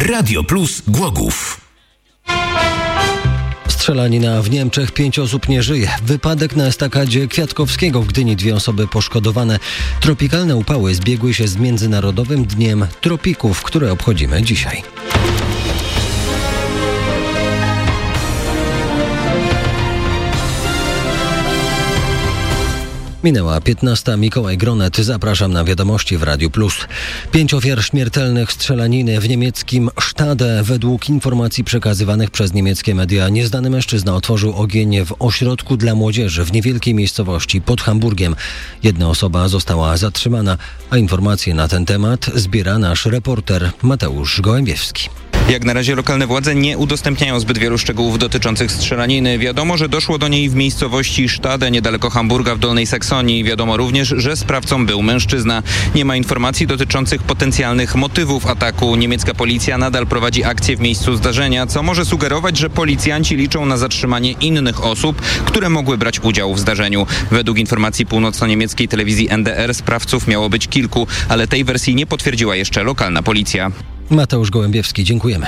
Radio Plus Głogów. Strzelanina w Niemczech, 5 osób nie żyje. Wypadek na estakadzie Kwiatkowskiego w Gdyni, 2 osoby poszkodowane. Tropikalne upały zbiegły się z Międzynarodowym Dniem Tropików, które obchodzimy dzisiaj. Minęła 15. Mikołaj Gronet. Zapraszam na wiadomości w Radiu Plus. 5 ofiar śmiertelnych strzelaniny w niemieckim Stade. Według informacji przekazywanych przez niemieckie media nieznany mężczyzna otworzył ogień w ośrodku dla młodzieży w niewielkiej miejscowości pod Hamburgiem. Jedna osoba została zatrzymana, a informacje na ten temat zbiera nasz reporter Mateusz Gołębiewski. Jak na razie lokalne władze nie udostępniają zbyt wielu szczegółów dotyczących strzelaniny. Wiadomo, że doszło do niej w miejscowości Stade, niedaleko Hamburga w Dolnej Saksonii. Wiadomo również, że sprawcą był mężczyzna. Nie ma informacji dotyczących potencjalnych motywów ataku. Niemiecka policja nadal prowadzi akcję w miejscu zdarzenia, co może sugerować, że policjanci liczą na zatrzymanie innych osób, które mogły brać udział w zdarzeniu. Według informacji północno-niemieckiej telewizji NDR sprawców miało być kilku, ale tej wersji nie potwierdziła jeszcze lokalna policja. Mateusz Gołębiewski, dziękujemy.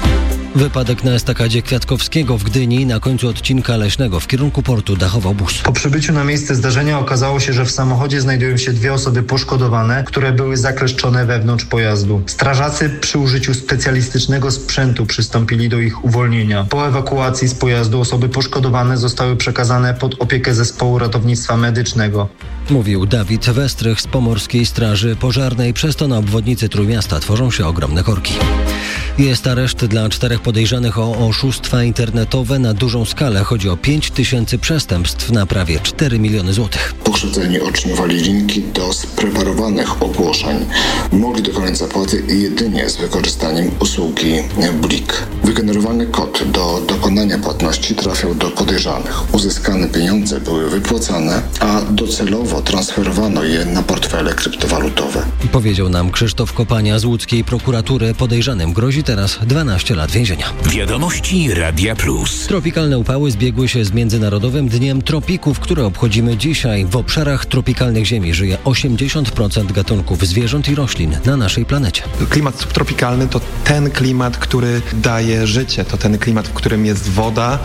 Wypadek na estakadzie Kwiatkowskiego w Gdyni na końcu odcinka Leśnego w kierunku portu dachował bus. Po przybyciu na miejsce zdarzenia okazało się, że w samochodzie znajdują się 2 osoby poszkodowane, które były zakleszczone wewnątrz pojazdu. Strażacy przy użyciu specjalistycznego sprzętu przystąpili do ich uwolnienia. Po ewakuacji z pojazdu osoby poszkodowane zostały przekazane pod opiekę zespołu ratownictwa medycznego. Mówił Dawid Westrych z Pomorskiej Straży Pożarnej. Przez to na obwodnicy Trójmiasta tworzą się ogromne korki. Jest areszt dla 4 podejrzanych o oszustwa internetowe na dużą skalę. Chodzi o 5 000 przestępstw na prawie 4 miliony złotych. Pokrzywdzeni otrzymywali linki do spreparowanych ogłoszeń. Mogli dokonać zapłaty jedynie z wykorzystaniem usługi Blik. Wygenerowany kod do dokonania płatności trafiał do podejrzanych. Uzyskane pieniądze były wypłacane, a docelowo transferowano je na portfele kryptowalutowe. Powiedział nam Krzysztof Kopania z łódzkiej prokuratury. Podejrzanym grozi teraz 12 lat więzienia. Wiadomości Radia Plus. Tropikalne upały zbiegły się z Międzynarodowym Dniem Tropików, które obchodzimy dzisiaj. W obszarach tropikalnych ziemi żyje 80% gatunków zwierząt i roślin na naszej planecie. Klimat subtropikalny to ten klimat, który daje życie, to ten klimat, w którym jest woda,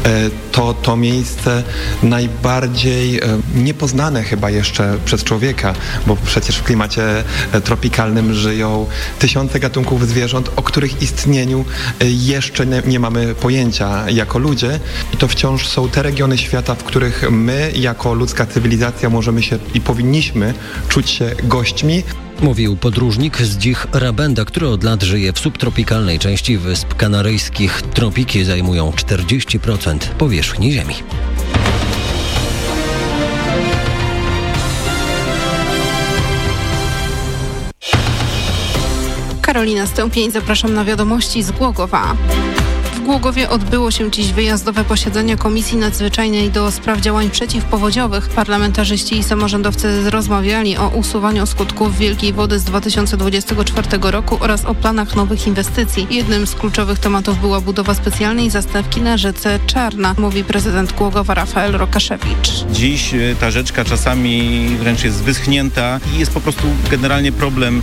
to miejsce najbardziej niepoznane chyba jeszcze przez człowieka, bo przecież w klimacie tropikalnym żyją tysiące gatunków zwierząt, o których istnieniu jeszcze nie mamy pojęcia jako ludzie. I to wciąż są te regiony świata, w których my jako ludzka cywilizacja możemy się i powinniśmy czuć się gośćmi. Mówił podróżnik Zdzich Rabenda, który od lat żyje w subtropikalnej części Wysp Kanaryjskich. Tropiki zajmują 40% powierzchni Ziemi. Karolina Stępień, zapraszam na wiadomości z Głogowa. W Głogowie odbyło się dziś wyjazdowe posiedzenie Komisji Nadzwyczajnej do spraw działań przeciwpowodziowych. Parlamentarzyści i samorządowcy rozmawiali o usuwaniu skutków wielkiej wody z 2024 roku oraz o planach nowych inwestycji. Jednym z kluczowych tematów była budowa specjalnej zastawki na rzece Czarna, mówi prezydent Głogowa Rafael Rokaszewicz. Dziś ta rzeczka czasami wręcz jest wyschnięta i jest po prostu generalnie problem